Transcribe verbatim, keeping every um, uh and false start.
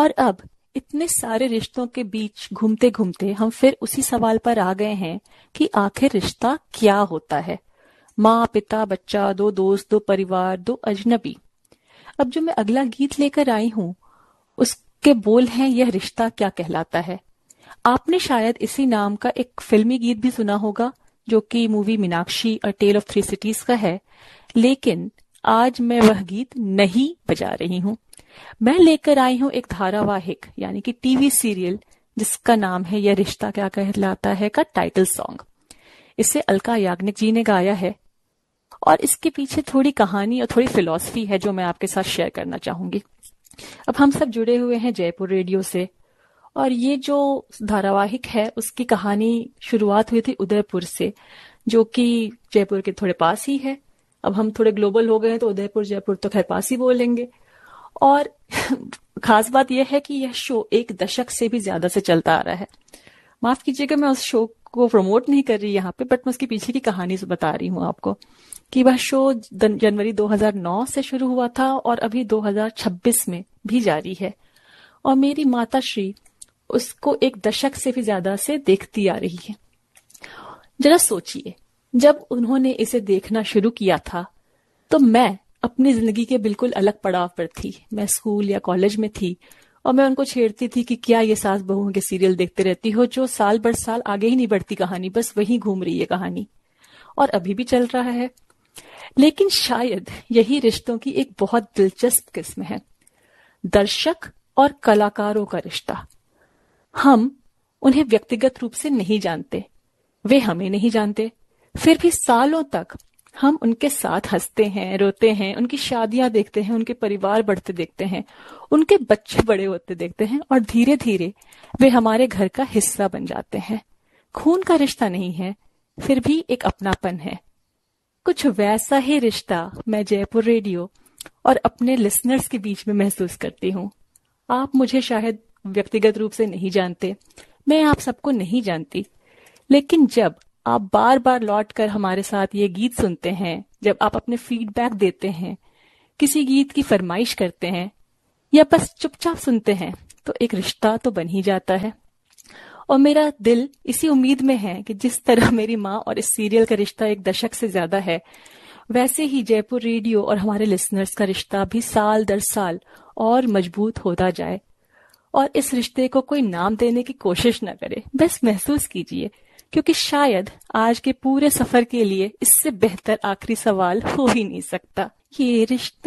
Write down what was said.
और अब इतने सारे रिश्तों के बीच घूमते घूमते हम फिर उसी सवाल पर आ गए हैं कि आखिर रिश्ता क्या होता है। माँ, पिता, बच्चा, दो दोस्त, दो परिवार, दो अजनबी। अब जो मैं अगला गीत लेकर आई हूँ उसके बोल हैं, यह रिश्ता क्या कहलाता है। आपने शायद इसी नाम का एक फिल्मी गीत भी सुना होगा जो कि movie Meenakshi a tell of three cities का है, लेकिन आज मैं वह गीत नहीं बजा रही हूँ। मैं लेकर आई हूँ एक धारावाहिक यानी कि टीवी सीरियल जिसका नाम है यह रिश्ता क्या कहलाता है का टाइटल सॉन्ग। इसे अलका याग्निक जी ने गाया है और इसके पीछे थोड़ी कहानी और थोड़ी फिलॉसफी है जो मैं आपके साथ शेयर करना चाहूंगी। अब हम सब जुड़े हुए हैं जयपुर रेडियो से और ये जो धारावाहिक है उसकी कहानी शुरुआत हुई थी उदयपुर से, जो कि जयपुर के थोड़े पास ही है। अब हम थोड़े ग्लोबल हो गए हैं तो उदयपुर जयपुर तो खैर पास ही बोलेंगे। और खास बात यह है कि यह शो एक दशक से भी ज्यादा से चलता आ रहा है। माफ कीजिएगा मैं उस शो को प्रमोट नहीं कर रही यहाँ पे, बट मैं उसके पीछे की कहानी से बता रही हूँ आपको कि वह शो जनवरी दो हज़ार नौ से शुरू हुआ था और अभी दो हज़ार छब्बीस में भी जारी है। और मेरी माता श्री उसको एक दशक से भी ज्यादा से देखती आ रही है। जरा सोचिए, जब उन्होंने इसे देखना शुरू किया था तो मैं अपनी जिंदगी के बिल्कुल अलग पड़ाव पर थी। मैं स्कूल या कॉलेज में थी और मैं उनको छेड़ती थी कि क्या ये सास बहुओं के सीरियल देखते रहती हो जो साल बर साल आगे ही नहीं बढ़ती कहानी, बस वही घूम रही है कहानी, और अभी भी चल रहा है। लेकिन शायद यही रिश्तों की एक बहुत दिलचस्प किस्म है, दर्शक और कलाकारों का रिश्ता। हम उन्हें व्यक्तिगत रूप से नहीं जानते, वे हमें नहीं जानते, फिर भी सालों तक हम उनके साथ हंसते हैं, रोते हैं, उनकी शादियां देखते हैं, उनके परिवार बढ़ते देखते हैं, उनके बच्चे बड़े होते देखते हैं और धीरे धीरे वे हमारे घर का हिस्सा बन जाते हैं। खून का रिश्ता नहीं है, फिर भी एक अपनापन है। कुछ वैसा ही रिश्ता मैं जयपुर रेडियो और अपने लिसनर्स के बीच में महसूस करती हूँ। आप मुझे शायद व्यक्तिगत रूप से नहीं जानते, मैं आप सबको नहीं जानती, लेकिन जब आप बार बार लौट कर हमारे साथ ये गीत सुनते हैं, जब आप अपने फीडबैक देते हैं, किसी गीत की फरमाइश करते हैं या बस चुपचाप सुनते हैं, तो एक रिश्ता तो बन ही जाता है। और मेरा दिल इसी उम्मीद में है कि जिस तरह मेरी माँ और इस सीरियल का रिश्ता एक दशक से ज्यादा है, वैसे ही जयपुर रेडियो और हमारे लिसनर्स का रिश्ता भी साल दर साल और मजबूत होता जाए। और इस रिश्ते को कोई नाम देने की कोशिश न करे, बस महसूस कीजिए, क्योंकि शायद आज के पूरे सफर के लिए इससे बेहतर आखिरी सवाल हो ही नहीं सकता। ये रिश्ता